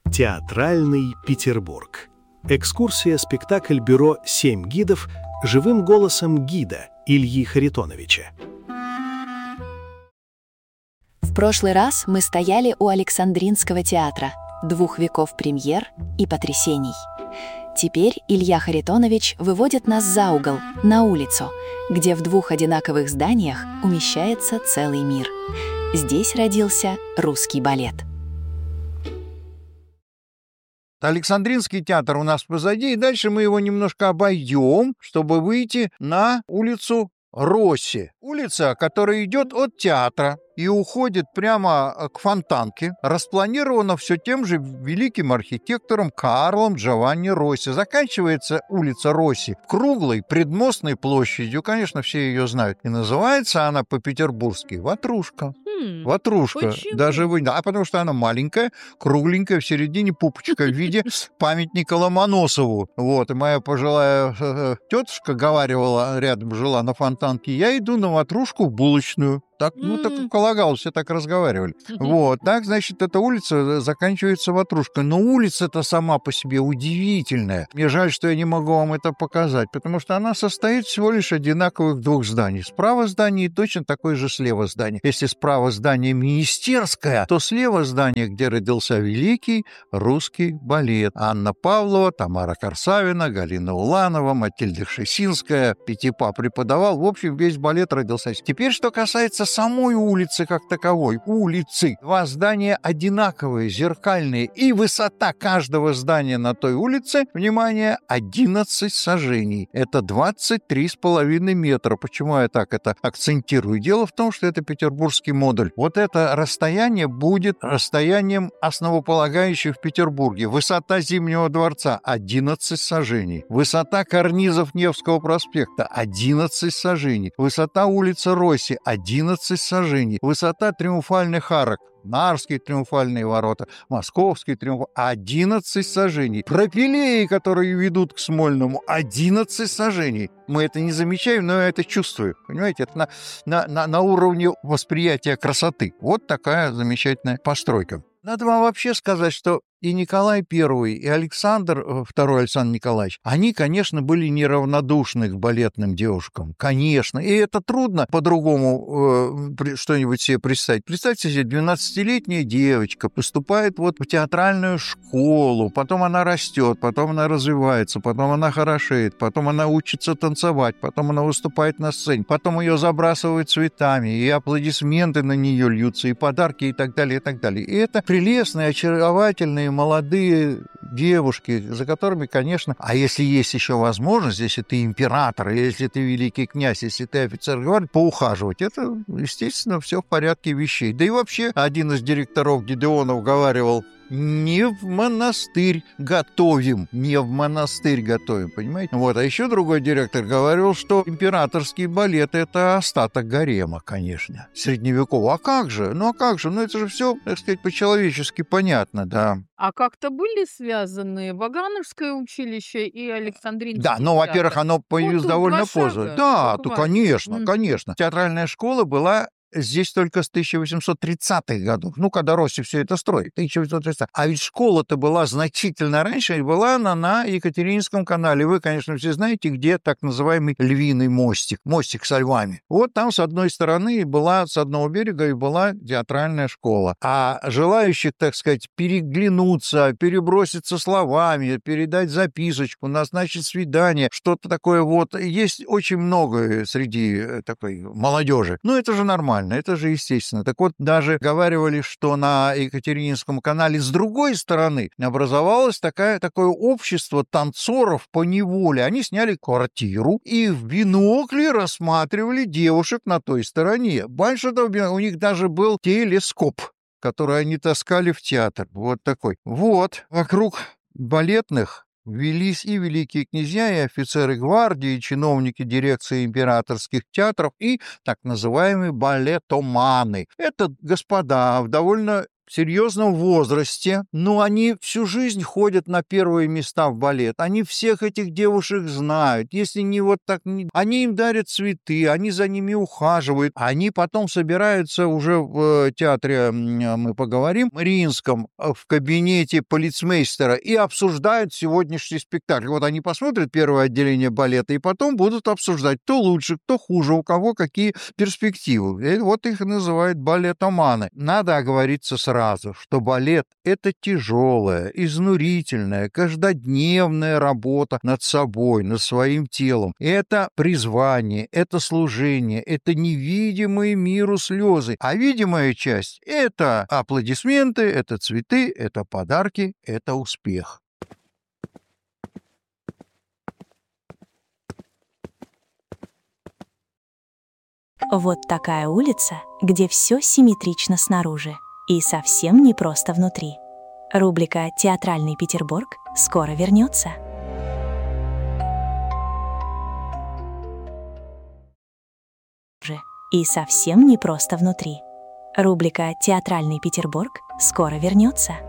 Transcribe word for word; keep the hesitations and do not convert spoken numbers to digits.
Театральный Петербург. Экскурсия-спектакль бюро «Семь гидов» живым голосом гида Ильи Харитоновича. В прошлый раз мы стояли у Александринского театра, двух веков премьер и потрясений. Теперь Илья Харитонович выводит нас за угол, на улицу, где в двух одинаковых зданиях умещается целый мир. Здесь родился русский балет. Александринский театр у нас позади, и дальше мы его немножко обойдем, чтобы выйти на улицу Росси. Улица, которая идет от театра и уходит прямо к Фонтанке, распланирована все тем же великим архитектором Карлом Джованни Росси. Заканчивается улица Росси круглой предмостной площадью, конечно, все ее знают, и называется она по-петербургски Ватрушка. Хм, Ватрушка. Почему? Даже вы... Да, потому что она маленькая, кругленькая, в середине пупочка в виде памятника Ломоносову. Вот, и моя пожилая э, тетушка говаривала, рядом жила на Фонтанке, я иду на Ватрушку в булочную. Так, ну, так полагалось, все так разговаривали. Вот, так, значит, эта улица заканчивается Ватрушкой. Но улица-то сама по себе удивительная. Мне жаль, что я не могу вам это показать, потому что она состоит всего лишь одинаковых двух зданий. Справа здание и точно такое же слева здание. Если справа здание министерское, то слева здание, где родился великий русский балет. Анна Павлова, Тамара Корсавина, Галина Уланова, Матильда Шесинская, Пятипа преподавал. В общем, весь балет родился. Теперь, что касается самой улицы как таковой, улицы. Два здания одинаковые, зеркальные, и высота каждого здания на той улице, внимание, одиннадцать сажений. Это двадцать три с половиной метра. Почему я так это акцентирую? Дело в том, что это петербургский модуль. Вот это расстояние будет расстоянием основополагающим в Петербурге. Высота Зимнего дворца одиннадцать сажений. Высота карнизов Невского проспекта одиннадцать сажений. Высота улицы Росси одиннадцать сажений. Высота триумфальных арок. Нарские триумфальные ворота, Московские триумфальные, одиннадцать сажений. Пропилеи, которые ведут к Смольному, одиннадцать сажений. Мы это не замечаем, но я это чувствую. Понимаете, это на, на, на, на уровне восприятия красоты. Вот такая замечательная постройка. Надо вам вообще сказать, что и Николай Первый, и Александр, Второй Александр Николаевич, они, конечно, были неравнодушны к балетным девушкам. Конечно. И это трудно по-другому э, что-нибудь себе представить. Представьте себе, двенадцатилетняя девочка поступает вот в театральную школу, потом она растет, потом она развивается, потом она хорошеет, потом она учится танцевать, потом она выступает на сцене, потом ее забрасывают цветами, и аплодисменты на нее льются, и подарки, и так далее, и так далее. И это прелестные, очаровательные молодые девушки, за которыми, конечно, а если есть еще возможность, если ты император, если ты великий князь, если ты офицер гвардии, поухаживать, это, естественно, все в порядке вещей. Да и вообще, один из директоров Гедеонов говаривал, не в монастырь готовим, не в монастырь готовим, понимаете? Вот, а еще другой директор говорил, что императорский балет – это остаток гарема, конечно, средневекового. А как же? Ну, а как же? Ну, это же все, так сказать, по-человечески понятно, да. А как-то были связаны Вагановское училище и Александринский Да, ну, театр? во-первых, оно появилось Вот довольно два поздно. шага, Да, то, буквально. конечно, Мгм. конечно. Театральная школа была здесь только с тысяча восемьсот тридцатых годов, ну, когда Росси все это строит, тысяча восемьсот тридцатый. А ведь школа-то была значительно раньше, и была она на Екатерининском канале. Вы, конечно, все знаете, где так называемый Львиный мостик, мостик со львами. Вот там с одной стороны была, с одного берега и была театральная школа. А желающих, так сказать, переглянуться, переброситься словами, передать записочку, назначить свидание, что-то такое вот, есть очень много среди такой молодежи. Ну, это же нормально. Это же естественно. Так вот, даже говаривали, что на Екатерининском канале с другой стороны образовалось такое, такое общество танцоров по неволе. Они сняли квартиру и в бинокле рассматривали девушек на той стороне. Больше того, у них даже был телескоп, который они таскали в театр. Вот такой. Вот. Вокруг балетных велись и великие князья, и офицеры гвардии, и чиновники дирекции императорских театров, и так называемые балетоманы. Это господа в довольно в серьезном возрасте, но они всю жизнь ходят на первые места в балет. Они всех этих девушек знают. Если не вот так, не... они им дарят цветы, они за ними ухаживают. Они потом собираются уже в театре, мы поговорим, Мариинском, в кабинете полицмейстера и обсуждают сегодняшний спектакль. Вот они посмотрят первое отделение балета и потом будут обсуждать, кто лучше, кто хуже, у кого какие перспективы. И вот их называют балетоманы. Надо оговориться сразу, что балет — это тяжелая, изнурительная, каждодневная работа над собой, над своим телом. Это призвание, это служение, это невидимые миру слезы. А видимая часть — это аплодисменты, это цветы, это подарки, это успех. Вот такая улица, где все симметрично снаружи и совсем не просто внутри. Рубрика «Театральный Петербург» скоро вернется. И совсем не просто внутри. Рубрика «Театральный Петербург» скоро вернется.